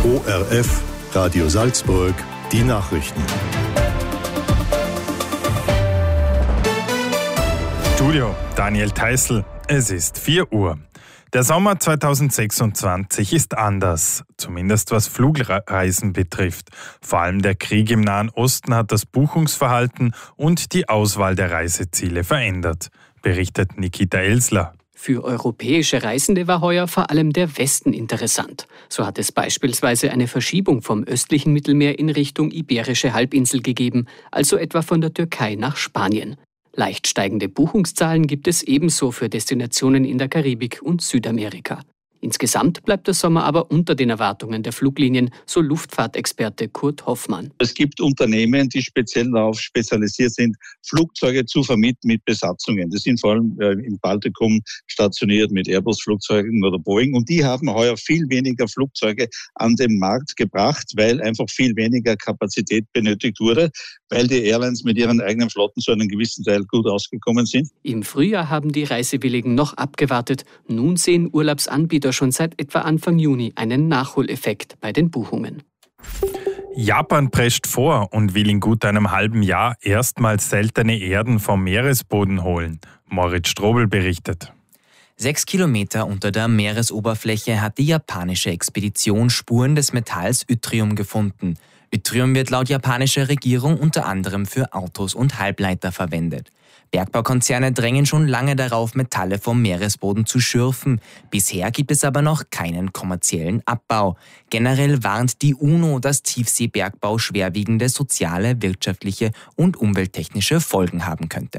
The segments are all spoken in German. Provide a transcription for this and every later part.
ORF, Radio Salzburg, die Nachrichten. Studio Daniel Theißl, es ist 4 Uhr. Der Sommer 2026 ist anders, zumindest was Flugreisen betrifft. Vor allem der Krieg im Nahen Osten hat das Buchungsverhalten und die Auswahl der Reiseziele verändert, berichtet Nikita Elsler. Für europäische Reisende war heuer vor allem der Westen interessant. So hat es beispielsweise eine Verschiebung vom östlichen Mittelmeer in Richtung Iberische Halbinsel gegeben, also etwa von der Türkei nach Spanien. Leicht steigende Buchungszahlen gibt es ebenso für Destinationen in der Karibik und Südamerika. Insgesamt bleibt der Sommer aber unter den Erwartungen der Fluglinien, so Luftfahrtexperte Kurt Hoffmann. Es gibt Unternehmen, die speziell darauf spezialisiert sind, Flugzeuge zu vermieten mit Besatzungen. Das sind vor allem im Baltikum stationiert mit Airbus-Flugzeugen oder Boeing. Und die haben heuer viel weniger Flugzeuge an den Markt gebracht, weil einfach viel weniger Kapazität benötigt wurde, weil die Airlines mit ihren eigenen Flotten zu einem gewissen Teil gut ausgekommen sind. Im Frühjahr haben die Reisewilligen noch abgewartet. Nun sehen Urlaubsanbieter schon seit etwa Anfang Juni einen Nachholeffekt bei den Buchungen. Japan prescht vor und will in gut einem halben Jahr erstmals seltene Erden vom Meeresboden holen. Moritz Strobel berichtet. 6 Kilometer unter der Meeresoberfläche hat die japanische Expedition Spuren des Metalls Yttrium gefunden. Yttrium wird laut japanischer Regierung unter anderem für Autos und Halbleiter verwendet. Bergbaukonzerne drängen schon lange darauf, Metalle vom Meeresboden zu schürfen. Bisher gibt es aber noch keinen kommerziellen Abbau. Generell warnt die UNO, dass Tiefseebergbau schwerwiegende soziale, wirtschaftliche und umwelttechnische Folgen haben könnte.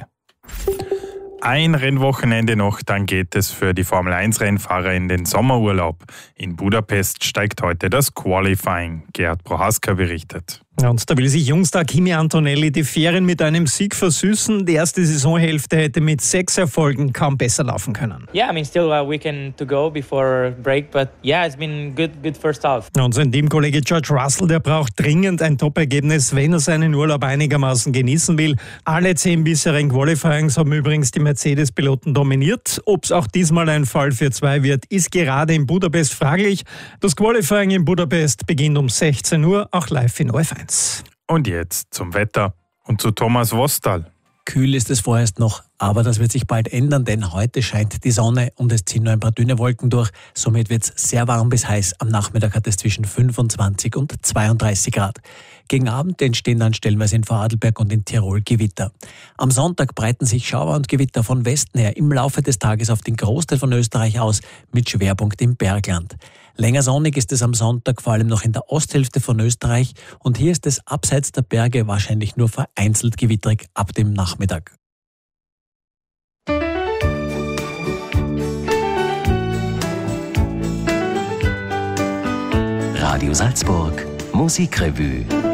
Ein Rennwochenende noch, dann geht es für die Formel-1-Rennfahrer in den Sommerurlaub. In Budapest steigt heute das Qualifying. Gerhard Prohaska berichtet. Und da will sich Jungstar Kimi Antonelli die Ferien mit einem Sieg versüßen. Die erste Saisonhälfte hätte mit 6 Erfolgen kaum besser laufen können. Yeah, I mean, still a weekend to go before break, but yeah, it's been good first half. Und sein Teamkollege George Russell, der braucht dringend ein Top-Ergebnis, wenn er seinen Urlaub einigermaßen genießen will. Alle 10 bisherigen Qualifyings haben übrigens die Mercedes-Piloten dominiert. Ob es auch diesmal ein Fall für 2 wird, ist gerade in Budapest fraglich. Das Qualifying in Budapest beginnt um 16 Uhr, auch live in ORF1. Und jetzt zum Wetter und zu Thomas Wostal. Kühl ist es vorerst noch, aber das wird sich bald ändern, denn heute scheint die Sonne und es ziehen nur ein paar dünne Wolken durch. Somit wird es sehr warm bis heiß. Am Nachmittag hat es zwischen 25 und 32 Grad. Gegen Abend entstehen dann stellenweise in Vorarlberg und in Tirol Gewitter. Am Sonntag breiten sich Schauer und Gewitter von Westen her im Laufe des Tages auf den Großteil von Österreich aus, mit Schwerpunkt im Bergland. Länger sonnig ist es am Sonntag, vor allem noch in der Osthälfte von Österreich. Und hier ist es abseits der Berge wahrscheinlich nur vereinzelt gewitterig ab dem Nachmittag. Radio Salzburg, Musikrevue.